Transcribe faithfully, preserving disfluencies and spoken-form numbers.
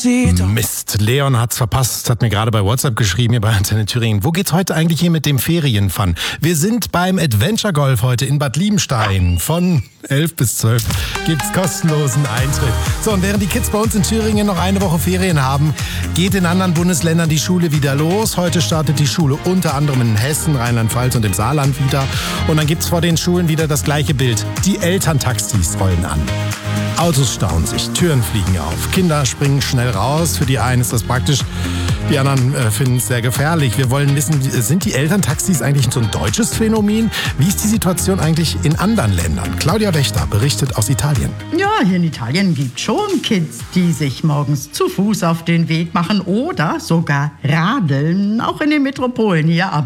Mist, Leon hat's verpasst, hat mir gerade bei WhatsApp geschrieben, hier bei Antenne Thüringen. Wo geht's heute eigentlich hier mit dem Ferienfun? Wir sind beim Adventure Golf heute in Bad Liebenstein. Von elf bis zwölf gibt's kostenlosen Eintritt. So, und während die Kids bei uns in Thüringen noch eine Woche Ferien haben, geht in anderen Bundesländern die Schule wieder los. Heute startet die Schule unter anderem in Hessen, Rheinland-Pfalz und im Saarland wieder. Und dann gibt's vor den Schulen wieder das gleiche Bild. Die Elterntaxis rollen an. Autos stauen sich, Türen fliegen auf, Kinder springen schnell raus. Für die einen ist das praktisch, die anderen äh, finden es sehr gefährlich. Wir wollen wissen, sind die Elterntaxis eigentlich so ein deutsches Phänomen? Wie ist die Situation eigentlich in anderen Ländern? Claudia Wächter berichtet aus Italien. Ja, hier in Italien gibt es schon Kids, die sich morgens zu Fuß auf den Weg machen oder sogar radeln, auch in den Metropolen hier.